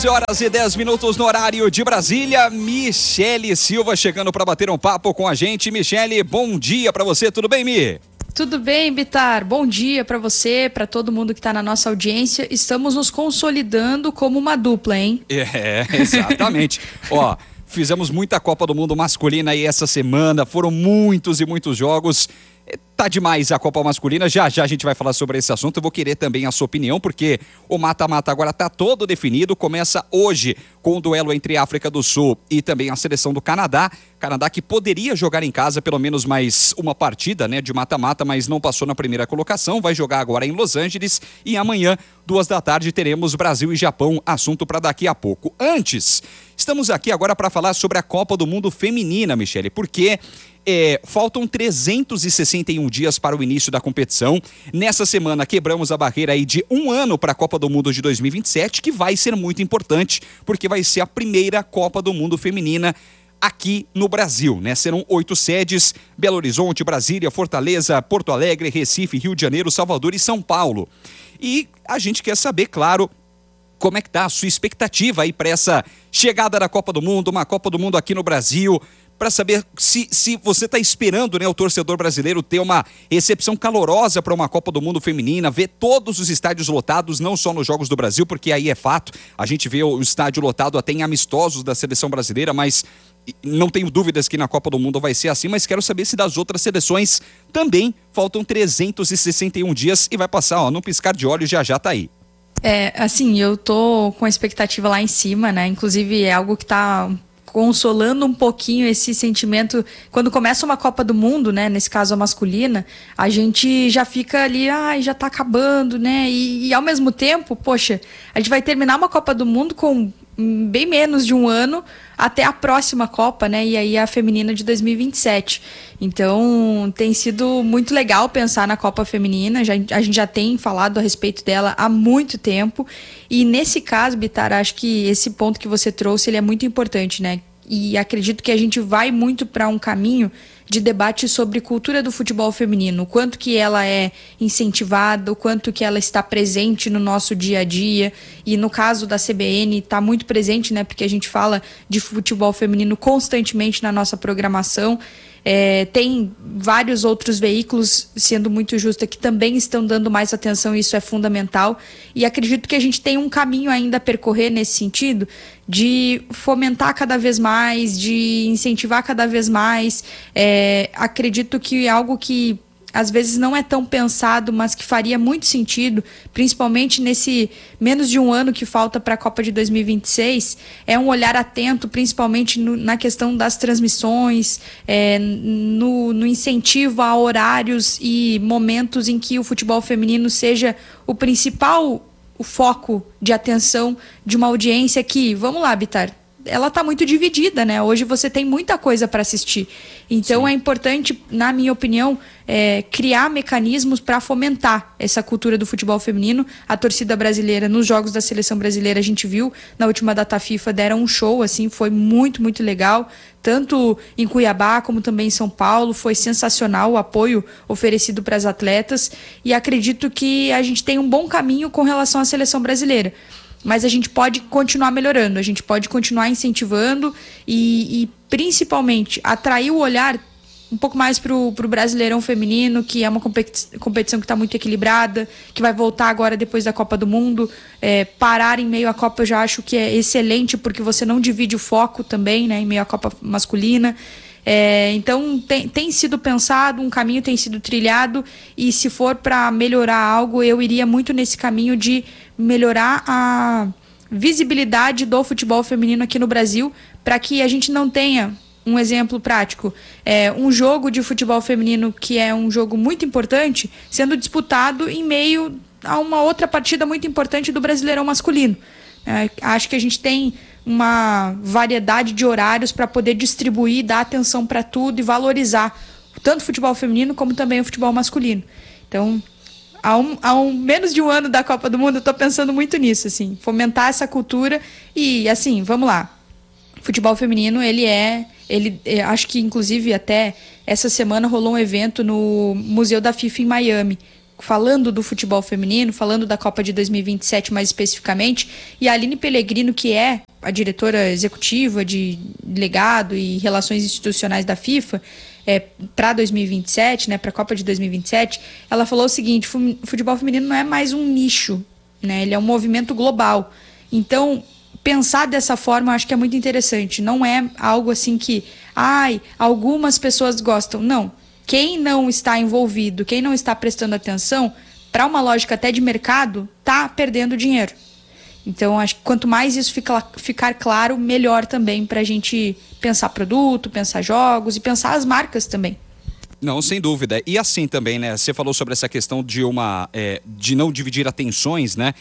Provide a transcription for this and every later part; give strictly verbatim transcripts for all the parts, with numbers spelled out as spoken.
onze horas e dez minutos no horário de Brasília. Michele Silva chegando para bater um papo com a gente. Michele, bom dia para você, tudo bem, Mi? Tudo bem, Bitar? Bom dia para você, para todo mundo que está na nossa audiência. Estamos nos consolidando como uma dupla, hein? É, exatamente. Ó, fizemos muita Copa do Mundo masculina aí essa semana, foram muitos e muitos jogos. Tá demais a Copa masculina, já já a gente vai falar sobre esse assunto. Eu vou querer também a sua opinião, porque o mata-mata agora tá todo definido. Começa hoje com o duelo entre a África do Sul e também a seleção do Canadá. Canadá que poderia jogar em casa pelo menos mais uma partida, né, de mata-mata, mas não passou na primeira colocação. Vai jogar agora em Los Angeles e amanhã, duas da tarde, teremos Brasil e Japão, assunto para daqui a pouco. Antes, estamos aqui agora para falar sobre a Copa do Mundo feminina, Michele, porque É, faltam trezentos e sessenta e um dias para o início da competição. Nessa semana quebramos a barreira aí de um ano para a Copa do Mundo de dois mil e vinte e sete, que vai ser muito importante, porque vai ser a primeira Copa do Mundo feminina aqui no Brasil, né? Serão oito sedes: Belo Horizonte, Brasília, Fortaleza, Porto Alegre, Recife, Rio de Janeiro, Salvador e São Paulo. E a gente quer saber, claro, como é que tá a sua expectativa aí para essa chegada da Copa do Mundo, uma Copa do Mundo aqui no Brasil, para saber se, se você está esperando, né, o torcedor brasileiro ter uma recepção calorosa para uma Copa do Mundo feminina, ver todos os estádios lotados, não só nos Jogos do Brasil, porque aí é fato, a gente vê o estádio lotado até em amistosos da seleção brasileira, mas não tenho dúvidas que na Copa do Mundo vai ser assim, mas quero saber se das outras seleções também faltam trezentos e sessenta e um dias e vai passar, ó, num piscar de olhos, já já tá aí. É, assim, eu tô com a expectativa lá em cima, né, inclusive é algo que tá consolando um pouquinho esse sentimento. Quando começa uma Copa do Mundo, né, nesse caso a masculina, a gente já fica ali, ai, já tá acabando, né, e, e ao mesmo tempo, poxa, a gente vai terminar uma Copa do Mundo com bem menos de um ano até a próxima Copa, né, e aí a feminina de dois mil e vinte e sete. Então tem sido muito legal pensar na Copa feminina, já, a gente já tem falado a respeito dela há muito tempo, e nesse caso, Bitar, acho que esse ponto que você trouxe, ele é muito importante, né, e acredito que a gente vai muito para um caminho de debate sobre cultura do futebol feminino, o quanto que ela é incentivada, o quanto que ela está presente no nosso dia a dia, e no caso da C B N está muito presente, né, porque a gente fala de futebol feminino constantemente na nossa programação. É, tem vários outros veículos, sendo muito justa, que também estão dando mais atenção, e isso é fundamental, e acredito que a gente tem um caminho ainda a percorrer nesse sentido, de fomentar cada vez mais, de incentivar cada vez mais. É, acredito que algo que às vezes não é tão pensado, mas que faria muito sentido, principalmente nesse menos de um ano que falta para a Copa de dois mil e vinte e seis, é um olhar atento, principalmente no, na questão das transmissões, é, no, no incentivo a horários e momentos em que o futebol feminino seja o principal o foco de atenção de uma audiência que, vamos lá, Bitar, ela está muito dividida, né? Hoje você tem muita coisa para assistir. Então, sim, é importante, na minha opinião, é, criar mecanismos para fomentar essa cultura do futebol feminino. A torcida brasileira, nos jogos da seleção brasileira, a gente viu, na última data FIFA, deram um show, assim, foi muito, muito legal. Tanto em Cuiabá, como também em São Paulo, foi sensacional o apoio oferecido para as atletas. E acredito que a gente tem um bom caminho com relação à seleção brasileira. Mas a gente pode continuar melhorando, a gente pode continuar incentivando e, e principalmente atrair o olhar um pouco mais para o Brasileirão feminino, que é uma competi- competição que está muito equilibrada, que vai voltar agora depois da Copa do Mundo. É, parar em meio à Copa eu já acho que é excelente, porque você não divide o foco também, né, em meio à Copa masculina. É, então tem, tem sido pensado, um caminho tem sido trilhado, e se for para melhorar algo, eu iria muito nesse caminho de melhorar a visibilidade do futebol feminino aqui no Brasil, para que a gente não tenha um exemplo prático, é, um jogo de futebol feminino que é um jogo muito importante sendo disputado em meio a uma outra partida muito importante do Brasileirão masculino. É, acho que a gente tem uma variedade de horários para poder distribuir, dar atenção para tudo e valorizar tanto o futebol feminino como também o futebol masculino. Então, há, um, há um, menos de um ano da Copa do Mundo, eu estou pensando muito nisso, assim, fomentar essa cultura. E, assim, vamos lá, o futebol feminino, ele é, ele, acho que inclusive até essa semana rolou um evento no Museu da FIFA em Miami, falando do futebol feminino, falando da Copa de dois mil e vinte e sete mais especificamente, e a Aline Pellegrino, que é a diretora executiva de legado e relações institucionais da FIFA, é, para dois mil e vinte e sete, né, para a Copa de dois mil e vinte e sete, ela falou o seguinte: o futebol feminino não é mais um nicho, né, ele é um movimento global. Então, pensar dessa forma eu acho que é muito interessante. Não é algo assim que, ai, algumas pessoas gostam. Não. Quem não está envolvido, quem não está prestando atenção, para uma lógica até de mercado, está perdendo dinheiro. Então, acho que quanto mais isso fica, ficar claro, melhor também para a gente pensar produto, pensar jogos e pensar as marcas também. Não, sem dúvida. E assim também, né? Você falou sobre essa questão de uma é, de não dividir atenções, né?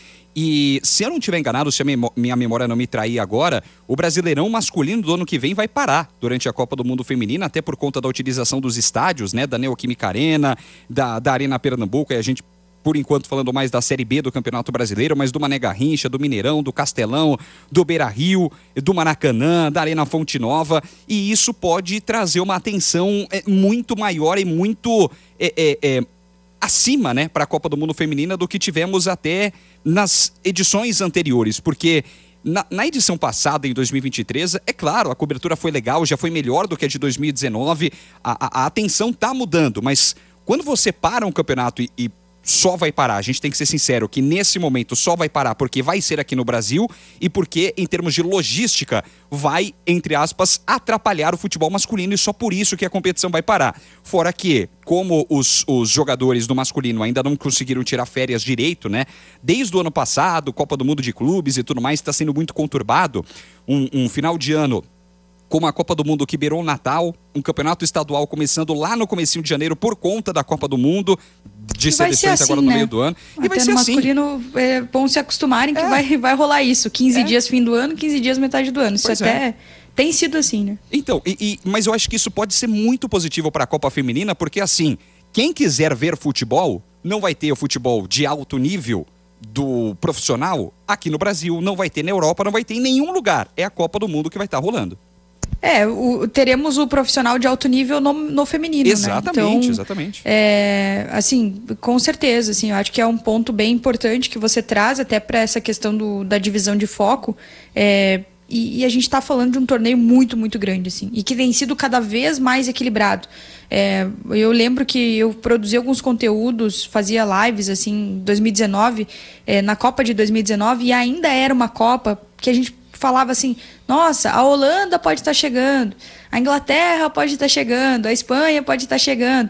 E se eu não estiver enganado, se a minha memória não me trair agora, o Brasileirão masculino do ano que vem vai parar durante a Copa do Mundo Feminina, até por conta da utilização dos estádios, né? Da Neoquímica Arena, da, da Arena Pernambuco, e a gente, por enquanto, falando mais da Série B do Campeonato Brasileiro, mas do Mané Garrincha, do Mineirão, do Castelão, do Beira-Rio, do Maracanã, da Arena Fonte Nova, e isso pode trazer uma atenção é, muito maior e muito é, é, é, acima, né, para a Copa do Mundo Feminina do que tivemos até nas edições anteriores, porque na, na edição passada, em dois mil e vinte e três, é claro, a cobertura foi legal, já foi melhor do que a de dois mil e dezenove, a, a, a atenção está mudando, mas quando você para um campeonato e, e só vai parar, a gente tem que ser sincero, que nesse momento só vai parar porque vai ser aqui no Brasil e porque, em termos de logística, vai, entre aspas, atrapalhar o futebol masculino, e só por isso que a competição vai parar. Fora que, como os, os jogadores do masculino ainda não conseguiram tirar férias direito, né? Desde o ano passado, Copa do Mundo de Clubes e tudo mais, está sendo muito conturbado. Um, um final de ano como a Copa do Mundo que beirou o Natal, um campeonato estadual começando lá no comecinho de janeiro por conta da Copa do Mundo, de seleções assim, agora no né? meio do ano. E Até vai ser no masculino assim. É bom se acostumarem que é. vai, vai rolar isso. quinze é. dias fim do ano, quinze dias metade do ano. Isso pois até é. tem sido assim, né? Então, e, e, mas eu acho que isso pode ser muito positivo para a Copa Feminina, porque assim, quem quiser ver futebol, não vai ter o futebol de alto nível do profissional aqui no Brasil, não vai ter na Europa, não vai ter em nenhum lugar. É a Copa do Mundo que vai estar rolando. É, o, teremos o profissional de alto nível no, no feminino, exatamente, né? Então, exatamente. É, assim, com certeza, assim, eu acho que é um ponto bem importante que você traz até para essa questão do, da divisão de foco. É, e, e a gente está falando de um torneio muito, muito grande, assim, e que tem sido cada vez mais equilibrado. É, eu lembro que eu produzi alguns conteúdos, fazia lives, assim, em dois mil e dezenove, é, na Copa de dois mil e dezenove, e ainda era uma Copa que a gente falava assim, nossa, a Holanda pode estar chegando, a Inglaterra pode estar chegando, a Espanha pode estar chegando.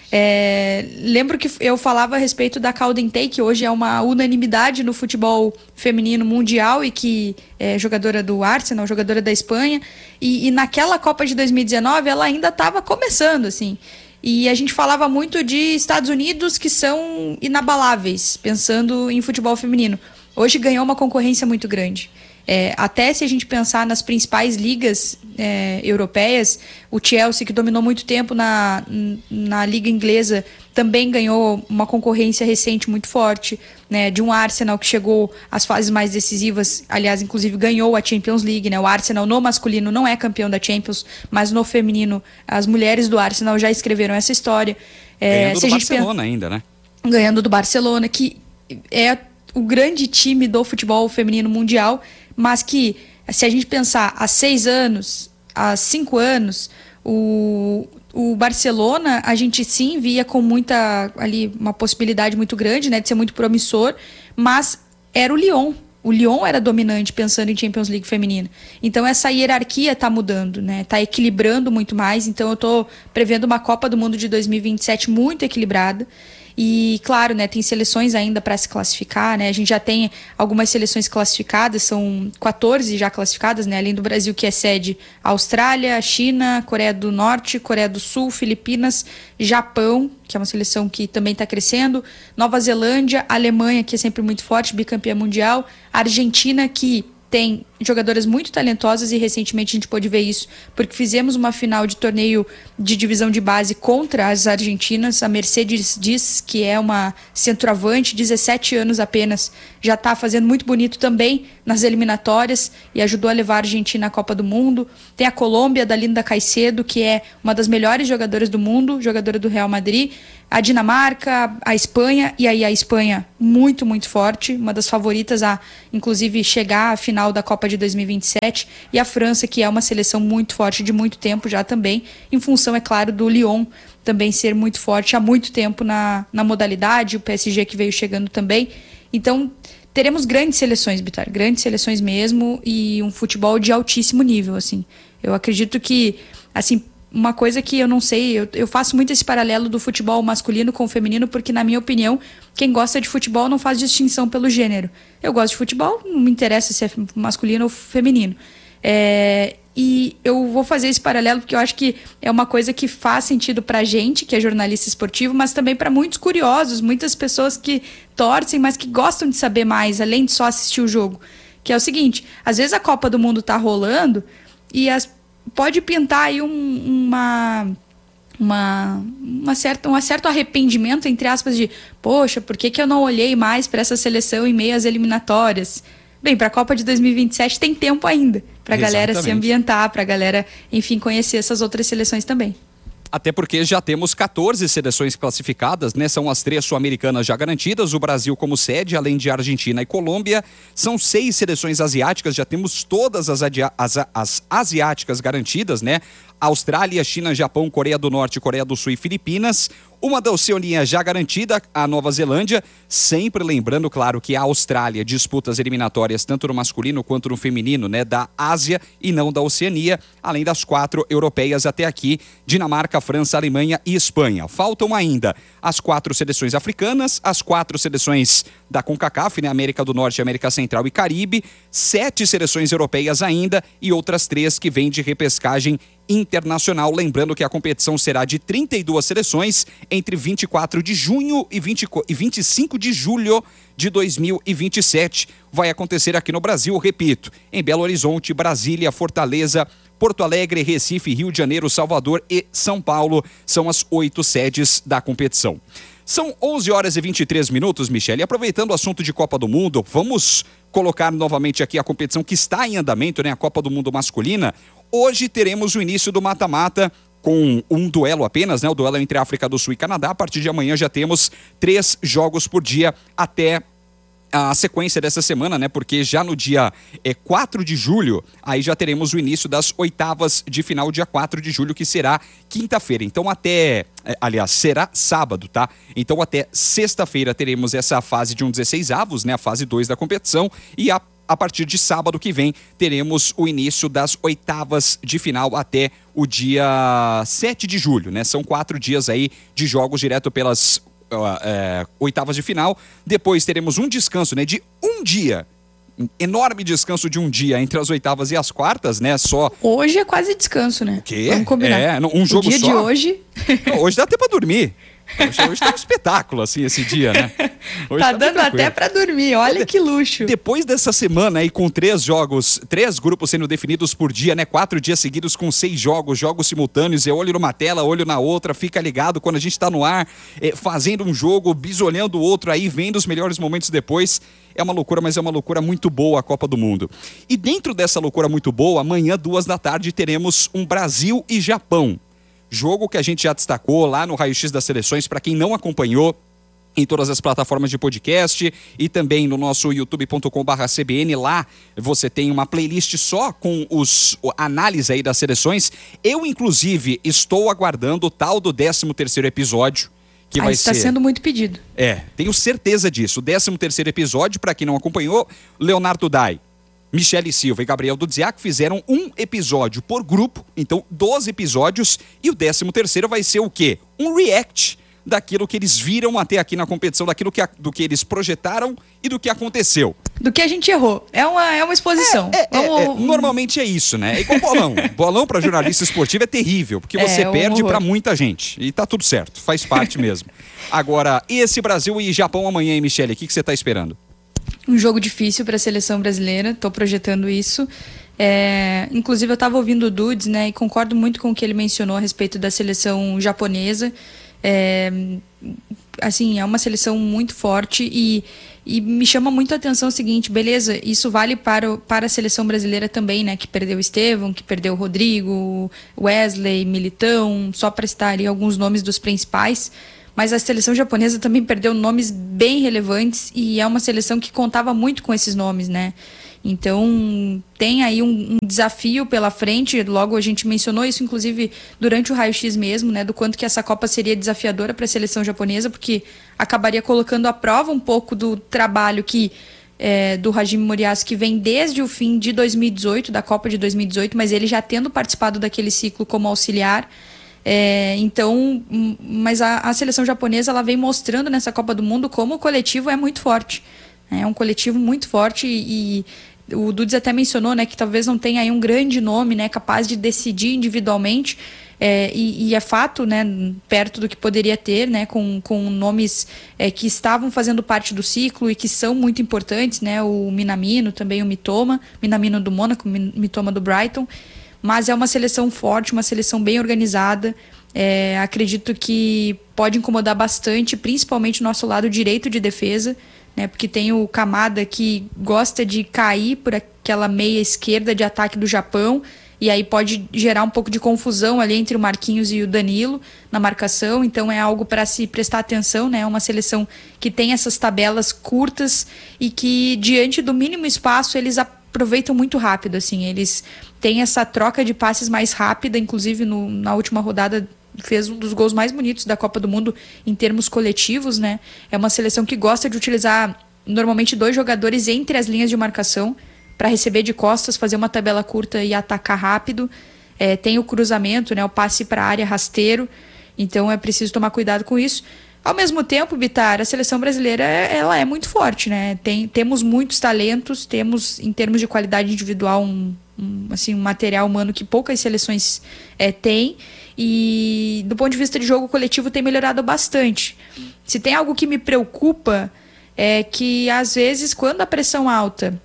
É, lembro que eu falava a respeito da Caldentei, que hoje é uma unanimidade no futebol feminino mundial e que é jogadora do Arsenal, jogadora da Espanha, e, e naquela Copa de dois mil e dezenove ela ainda estava começando, assim. E a gente falava muito de Estados Unidos, que são inabaláveis, pensando em futebol feminino. Hoje ganhou uma concorrência muito grande. É, até se a gente pensar nas principais ligas é, europeias, o Chelsea, que dominou muito tempo na, na liga inglesa, também ganhou uma concorrência recente muito forte, né, de um Arsenal que chegou às fases mais decisivas, aliás, inclusive ganhou a Champions League, né, o Arsenal no masculino não é campeão da Champions, mas no feminino as mulheres do Arsenal já escreveram essa história. É, ganhando do Barcelona pen... ainda, né? Ganhando do Barcelona, que é o grande time do futebol feminino mundial, mas que, se a gente pensar há seis anos, há cinco anos, o, o Barcelona, a gente sim via com muita, ali, uma possibilidade muito grande, né, de ser muito promissor, mas era o Lyon. O Lyon era dominante pensando em Champions League feminina. Então essa hierarquia está mudando, né? Está equilibrando muito mais. Então eu estou prevendo uma Copa do Mundo de dois mil e vinte e sete muito equilibrada. E, claro, né, tem seleções ainda para se classificar, né? A gente já tem algumas seleções classificadas, são quatorze já classificadas, né? Além do Brasil, que é sede Austrália, China, Coreia do Norte, Coreia do Sul, Filipinas, Japão, que é uma seleção que também está crescendo, Nova Zelândia, Alemanha, que é sempre muito forte, bicampeã mundial, Argentina, que tem jogadoras muito talentosas e recentemente a gente pôde ver isso, porque fizemos uma final de torneio de divisão de base contra as argentinas. A Mercedes Diz, que é uma centroavante, dezessete anos apenas, já está fazendo muito bonito também nas eliminatórias e ajudou a levar a Argentina à Copa do Mundo. Tem a Colômbia, da Linda Caicedo, que é uma das melhores jogadoras do mundo, jogadora do Real Madrid. A Dinamarca, a Espanha, e aí a Espanha muito, muito forte, uma das favoritas a, inclusive, chegar à final da Copa de dois mil e vinte e sete, e a França, que é uma seleção muito forte de muito tempo já também, em função, é claro, do Lyon também ser muito forte há muito tempo na, na modalidade, o P S G que veio chegando também. Então, teremos grandes seleções, Bitar, grandes seleções mesmo, e um futebol de altíssimo nível, assim. Eu acredito que, assim, uma coisa que eu não sei, eu, eu faço muito esse paralelo do futebol masculino com o feminino, porque, na minha opinião, quem gosta de futebol não faz distinção pelo gênero. Eu gosto de futebol, não me interessa se é masculino ou feminino. É, e eu vou fazer esse paralelo porque eu acho que é uma coisa que faz sentido pra gente, que é jornalista esportivo, mas também para muitos curiosos, muitas pessoas que torcem, mas que gostam de saber mais, além de só assistir o jogo. Que é o seguinte, às vezes a Copa do Mundo tá rolando e as pode pintar aí um, uma, uma, uma certa, um certo arrependimento, entre aspas, de poxa, por que, que eu não olhei mais para essa seleção em meio às eliminatórias? Bem, para a Copa de dois mil e vinte e sete tem tempo ainda, para a galera se ambientar, para a galera, enfim, conhecer essas outras seleções também. Até porque já temos quatorze seleções classificadas, né? São as três sul-americanas já garantidas, o Brasil como sede, além de Argentina e Colômbia. São seis seleções asiáticas, já temos todas as, as, as asiáticas garantidas, né? Austrália, China, Japão, Coreia do Norte, Coreia do Sul e Filipinas. Uma da Oceania já garantida, a Nova Zelândia. Sempre lembrando, claro, que a Austrália disputa as eliminatórias tanto no masculino quanto no feminino, né, da Ásia e não da Oceania, além das quatro europeias até aqui, Dinamarca, França, Alemanha e Espanha. Faltam ainda as quatro seleções africanas, as quatro seleções da CONCACAF, né, América do Norte, América Central e Caribe, sete seleções europeias ainda e outras três que vêm de repescagem internacional. Lembrando que a competição será de trinta e duas seleções entre vinte e quatro de junho e, vinte e vinte e cinco de julho de dois mil e vinte e sete. Vai acontecer aqui no Brasil, repito, em Belo Horizonte, Brasília, Fortaleza, Porto Alegre, Recife, Rio de Janeiro, Salvador e São Paulo. São as oito sedes da competição. São onze horas e vinte e três minutos, Michele. Aproveitando o assunto de Copa do Mundo, vamos colocar novamente aqui a competição que está em andamento, né? A Copa do Mundo masculina. Hoje teremos o início do mata-mata com um duelo apenas, né? O duelo entre África do Sul e Canadá. A partir de amanhã já temos três jogos por dia até a sequência dessa semana, né? Porque já no dia é, quatro de julho, aí já teremos o início das oitavas de final, dia quatro de julho, que será quinta-feira. Então até, é, aliás, será sábado, tá? Então até sexta-feira teremos essa fase de um dezesseis avos, né? A fase dois da competição, e a A partir de sábado que vem, teremos o início das oitavas de final até o dia sete de julho, né? São quatro dias aí de jogos direto pelas uh, é, oitavas de final. Depois teremos um descanso, né? De um dia. Um enorme descanso de um dia entre as oitavas e as quartas, né? Só... Hoje é quase descanso, né? O quê? Vamos combinar. É, um jogo o dia só. de hoje... Não, hoje dá até pra dormir. Hoje, hoje tá um espetáculo, assim, esse dia, né? Hoje tá, tá dando até pra dormir, olha que luxo. Depois dessa semana aí com três jogos, três grupos sendo definidos por dia, né? Quatro dias seguidos com seis jogos, jogos simultâneos, é olho numa tela, olho na outra, fica ligado quando a gente tá no ar, é, fazendo um jogo, bisolhando o outro aí, vendo os melhores momentos depois. É uma loucura, mas é uma loucura muito boa a Copa do Mundo. E dentro dessa loucura muito boa, amanhã, duas da tarde, teremos um Brasil e Japão. Jogo que a gente já destacou lá no Raio-X das Seleções, para quem não acompanhou, em todas as plataformas de podcast e também no nosso youtube ponto com barra C B N. Lá você tem uma playlist só com os a análise aí das seleções. Eu, inclusive, estou aguardando o tal do décimo terceiro episódio. Que ah, vai está ser... sendo muito pedido. É, tenho certeza disso. O décimo terceiro episódio, para quem não acompanhou, Leonardo Dai, Michele Silva e Gabriel Dudziak fizeram um episódio por grupo, então doze episódios, e o décimo terceiro vai ser o quê? Um react daquilo que eles viram até aqui na competição, daquilo que, do que eles projetaram e do que aconteceu. Do que a gente errou. É uma, é uma exposição. É, é, Vamos... é, é, normalmente é isso, né? É igual bolão. Bolão para jornalista esportivo é terrível, porque você é, perde um para muita gente. E tá tudo certo, faz parte mesmo. Agora, esse Brasil e Japão amanhã, hein, Michele? O que, que você tá esperando? um jogo difícil para a seleção brasileira, estou projetando isso. É, inclusive eu estava ouvindo o Dudes, né, e concordo muito com o que ele mencionou a respeito da seleção japonesa. É, assim, é uma seleção muito forte e, e me chama muito a atenção o seguinte, beleza, isso vale para, o, para a seleção brasileira também, né, que perdeu o Estevão, que perdeu o Rodrigo, Wesley, Militão, só para citar ali alguns nomes dos principais, mas a seleção japonesa também perdeu nomes bem relevantes e é uma seleção que contava muito com esses nomes, né. Então, tem aí um, um desafio pela frente, logo a gente mencionou isso, inclusive, durante o raio-x mesmo, né, do quanto que essa Copa seria desafiadora para a seleção japonesa, porque acabaria colocando à prova um pouco do trabalho que, é, do Hajime Moriyasu, que vem desde o fim de dois mil e dezoito, da Copa de dois mil e dezoito, mas ele já tendo participado daquele ciclo como auxiliar. É, então, mas a, a seleção japonesa ela vem mostrando nessa Copa do Mundo como o coletivo é muito forte. É um coletivo muito forte e... O Dudes até mencionou, né, que talvez não tenha aí um grande nome, né, capaz de decidir individualmente, é, e, e é fato, né, perto do que poderia ter, né, com, com nomes é, que estavam fazendo parte do ciclo e que são muito importantes, né, o Minamino, também o Mitoma, Minamino do Mônaco, Mitoma do Brighton, mas é uma seleção forte, uma seleção bem organizada, é, acredito que pode incomodar bastante, principalmente o nosso lado direito de defesa, né, porque tem o Kamada que gosta de cair por aquela meia esquerda de ataque do Japão, e aí pode gerar um pouco de confusão ali entre o Marquinhos e o Danilo na marcação, então é algo para se prestar atenção, né, é uma seleção que tem essas tabelas curtas e que diante do mínimo espaço eles aproveitam muito rápido, assim, eles têm essa troca de passes mais rápida, inclusive no, na última rodada fez um dos gols mais bonitos da Copa do Mundo em termos coletivos, né? É uma seleção que gosta de utilizar normalmente dois jogadores entre as linhas de marcação para receber de costas, fazer uma tabela curta e atacar rápido. É, tem o cruzamento, né? O passe para a área rasteiro. Então é preciso tomar cuidado com isso. Ao mesmo tempo, Bitar, a seleção brasileira ela é muito forte, né? Tem, temos muitos talentos, temos em termos de qualidade individual um, um, assim, um material humano que poucas seleções é, têm. E do ponto de vista de jogo coletivo tem melhorado bastante. Se tem algo que me preocupa é que às vezes quando a pressão alta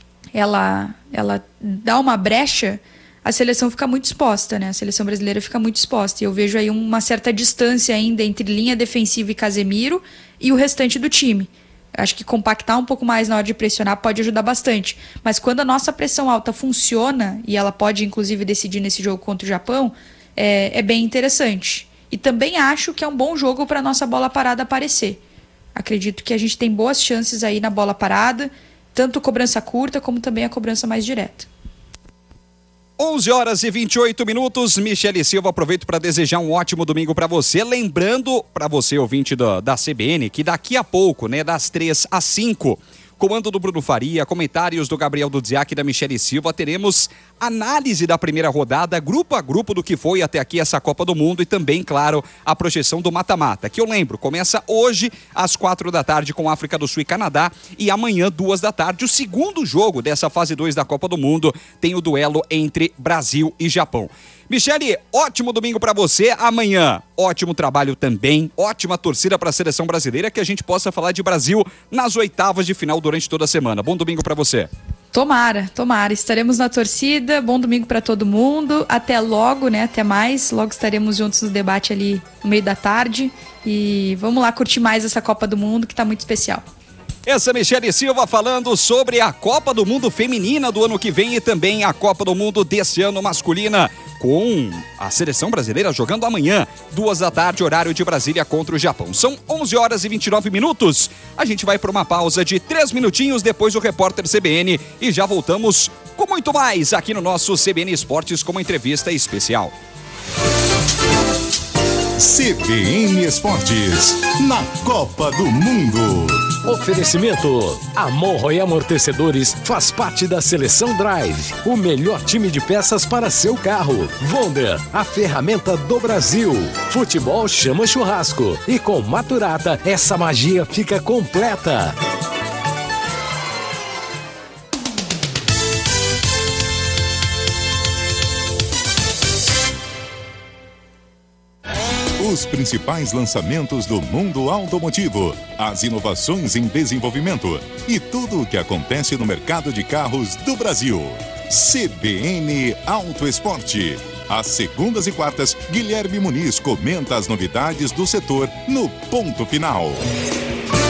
ela, ela dá uma brecha, a seleção fica muito exposta, né? A seleção brasileira fica muito exposta. E eu vejo aí uma certa distância ainda entre linha defensiva e Casemiro e o restante do time. Acho que compactar um pouco mais na hora de pressionar pode ajudar bastante. Mas quando a nossa pressão alta funciona, e ela pode inclusive decidir nesse jogo contra o Japão, É, é bem interessante. E também acho que é um bom jogo para a nossa bola parada aparecer. Acredito que a gente tem boas chances aí na bola parada, tanto cobrança curta como também a cobrança mais direta. onze horas e vinte e oito minutos, Michele Silva, aproveito para desejar um ótimo domingo para você, lembrando para você, ouvinte da, da C B N, que daqui a pouco, né, das três às cinco, comando do Bruno Faria, comentários do Gabriel Dudziak e da Michele Silva, teremos análise da primeira rodada, grupo a grupo do que foi até aqui essa Copa do Mundo e também, claro, a projeção do mata-mata, que eu lembro, começa hoje às quatro da tarde com África do Sul e Canadá e amanhã, duas da tarde, o segundo jogo dessa fase dois da Copa do Mundo, tem o duelo entre Brasil e Japão. Michele, ótimo domingo para você, amanhã ótimo trabalho também, ótima torcida para a seleção brasileira, que a gente possa falar de Brasil nas oitavas de final durante toda a semana. Bom domingo para você. Tomara, tomara, estaremos na torcida, bom domingo para todo mundo, até logo, né, até mais, logo estaremos juntos no debate ali no meio da tarde e vamos lá curtir mais essa Copa do Mundo que tá muito especial. Essa é Michele Silva falando sobre a Copa do Mundo feminina do ano que vem e também a Copa do Mundo desse ano masculina, com a seleção brasileira jogando amanhã, duas da tarde, horário de Brasília contra o Japão. São onze horas e vinte e nove minutos. A gente vai para uma pausa de três minutinhos depois do repórter C B N e já voltamos com muito mais aqui no nosso C B N Esportes com uma entrevista especial. C B N Esportes, na Copa do Mundo. Oferecimento: Amorro e Amortecedores faz parte da Seleção Drive, o melhor time de peças para seu carro. Wonder, a ferramenta do Brasil. Futebol chama churrasco. E com Maturata, essa magia fica completa. Os principais lançamentos do mundo automotivo, as inovações em desenvolvimento e tudo o que acontece no mercado de carros do Brasil. C B N Auto Esporte. Às segundas e quartas, Guilherme Muniz comenta as novidades do setor no Ponto Final.